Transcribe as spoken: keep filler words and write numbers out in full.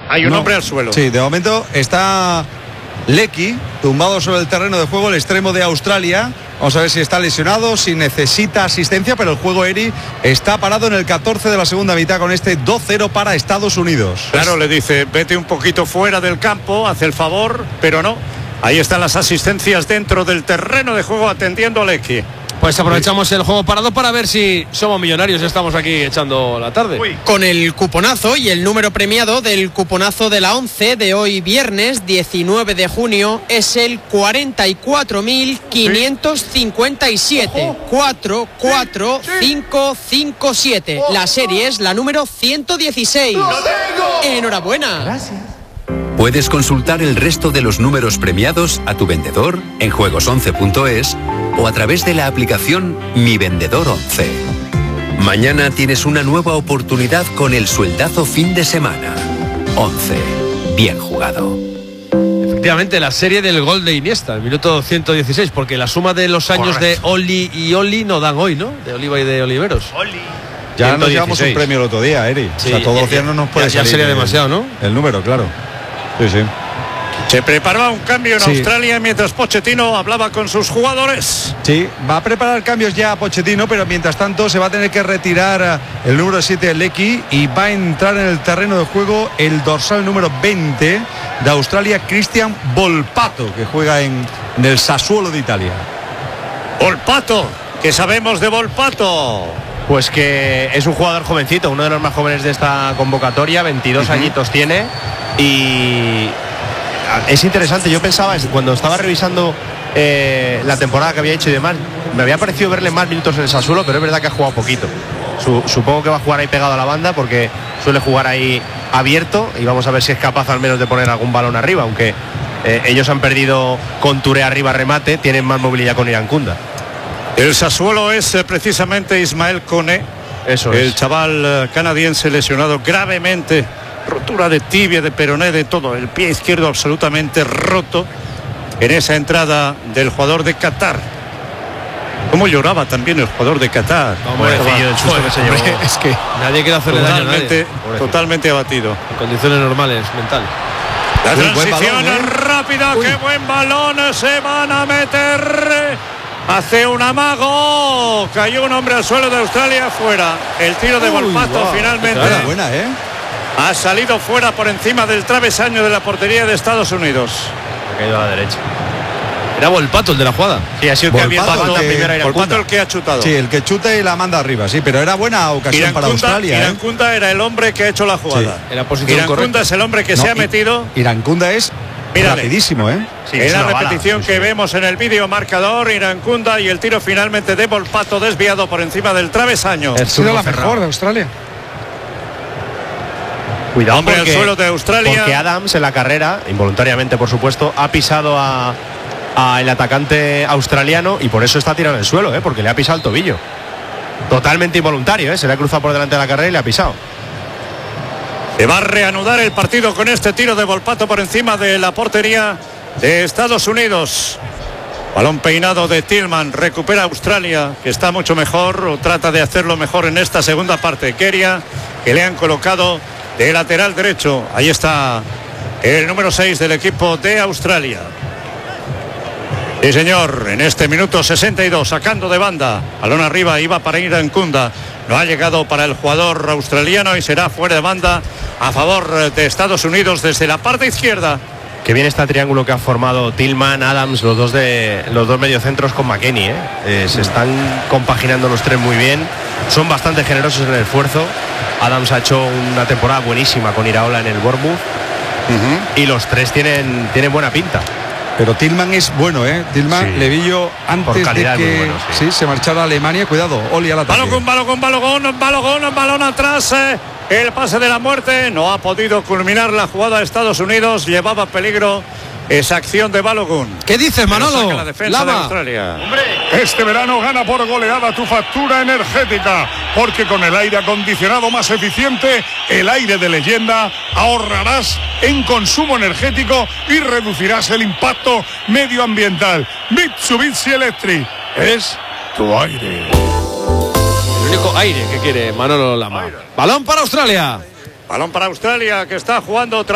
Hay un no. hombre al suelo. Sí, de momento está Lecky tumbado sobre el terreno de juego, el extremo de Australia. Vamos a ver si está lesionado, si necesita asistencia, pero el juego, Eri, está parado en el catorce de la segunda mitad con este dos cero para Estados Unidos. Claro, le dice, vete un poquito fuera del campo, hace el favor, pero no. Ahí están las asistencias dentro del terreno de juego atendiendo a Lecky. Pues aprovechamos el juego parado para ver si somos millonarios. Estamos aquí echando la tarde. Uy. Con el cuponazo y el número premiado del cuponazo de la once de hoy viernes diecinueve de junio es el cuarenta y cuatro mil quinientos cincuenta y siete. cuatro cuatro cinco cinco siete. La serie es la número ciento dieciséis. Enhorabuena. Gracias. Puedes consultar el resto de los números premiados a tu vendedor en juegos once punto es o a través de la aplicación Mi Vendedor once. Mañana tienes una nueva oportunidad con el sueldazo fin de semana. once. Bien jugado. Efectivamente, la serie del gol de Iniesta, el minuto ciento dieciséis, porque la suma de los años Correcto. de Oli y Oli no dan hoy, ¿no? De Oliva y de Oliveros. Ya nos ciento llevamos un dieciséis. premio el otro día, Eri. Sí, o sea, todos ya- los días no nos puede ya- ya salir sería el- demasiado, ¿no? El número, claro. Sí, sí. Se preparaba un cambio en Sí. Australia mientras Pochettino hablaba con sus jugadores. Sí, va a preparar cambios ya Pochettino, pero mientras tanto se va a tener que retirar el número siete, Lecky, y va a entrar en el terreno de juego el dorsal número veinte de Australia, Cristian Volpato, que juega en, en el Sassuolo de Italia. Volpato, ¿qué sabemos de Volpato? Pues que es un jugador jovencito, uno de los más jóvenes de esta convocatoria, veintidós añitos tiene, y es interesante. Yo pensaba, cuando estaba revisando eh, la temporada que había hecho y demás, me había parecido verle más minutos en el Sassuolo, pero es verdad que ha jugado poquito. Su, supongo que va a jugar ahí pegado a la banda porque suele jugar ahí abierto, y vamos a ver si es capaz al menos de poner algún balón arriba, aunque eh, ellos han perdido con Touré arriba remate, tienen más movilidad con Irankunda. El Sassuolo es eh, precisamente Ismael Koné, Eso el es. chaval eh, canadiense lesionado gravemente, rotura de tibia, de peroné, de todo, el pie izquierdo absolutamente roto en esa entrada del jugador de Qatar. Cómo lloraba también el jugador de Qatar. Pobrecillo del susto que se llevó. Es que nadie quiere hacerle daño a nadie. Totalmente, totalmente abatido. En condiciones normales, mental. La Uy, buen transición balón, ¿eh? rápida, Uy. qué buen balón, se van a meter. Hace un amago, cayó un hombre al suelo de Australia, fuera. El tiro de Uy, Volpato wow. finalmente Era buena, ¿eh? ha salido fuera por encima del travesaño de la portería de Estados Unidos. Ha caído a la derecha. Era Volpato el de la jugada. Sí, ha sido que había Volpato, empatado la que- primera Irankunda. Volpato el que ha chutado. Sí, el que chuta y la manda arriba, sí, pero era buena ocasión para Irankunda, Australia, ¿eh? Irankunda era el hombre que ha hecho la jugada. Sí. Era posición Irankunda correcta. es el hombre que No, se ha i- metido. Irankunda es Mírale. rapidísimo, ¿eh? Sí, en es la una bala. repetición Sí, que sí. vemos en el vídeo marcador, Irankunda, y el tiro finalmente de Volpato desviado por encima del travesaño. El Ha sido la zurdo cerrado. mejor de Australia. Cuidado, Hombre al porque, suelo de Australia. porque Adams en la carrera, involuntariamente por supuesto, ha pisado a, a el atacante australiano, y por eso está tirado en el suelo, ¿eh? Porque le ha pisado el tobillo. Totalmente involuntario, ¿eh? Se le ha cruzado por delante de la carrera y le ha pisado. Se va a reanudar el partido con este tiro de Volpato por encima de la portería de Estados Unidos. Balón peinado de Tillman, recupera Australia, que está mucho mejor, o trata de hacerlo mejor en esta segunda parte. Keria, que le han colocado de lateral derecho. Ahí está el número seis del equipo de Australia. Sí, señor, en este minuto sesenta y dos, sacando de banda. Balón arriba, iba para Irankunda. No ha llegado para el jugador australiano y será fuera de banda a favor de Estados Unidos desde la parte izquierda. Que bien está el triángulo que ha formado Tillman, Adams, los dos de los dos mediocentros con McKennie, ¿eh? Eh, se están compaginando los tres muy bien. Son bastante generosos en el esfuerzo. Adams ha hecho una temporada buenísima con Iraola en el Bournemouth. Uh-huh. Y los tres tienen, tienen buena pinta. Pero Tillman es bueno, ¿eh? Tillman, Sí. le vi yo antes Por calidad de es que muy bueno, sí. sí, se marchara a Alemania. Cuidado, Oli al ataque. Balón, balón, balón, balón, balón atrás. Eh. El pase de la muerte. No ha podido culminar la jugada de Estados Unidos. Llevaba peligro esa acción de Balogun. ¿Qué dices, Pero Manolo? saca la defensa de Lama. Australia. Este verano gana por goleada tu factura energética, porque con el aire acondicionado más eficiente, el aire de leyenda, ahorrarás en consumo energético y reducirás el impacto medioambiental. Mitsubishi Electric es tu aire. El único aire que quiere Manolo Lama. Balón para Australia. Balón para Australia, que está jugando otra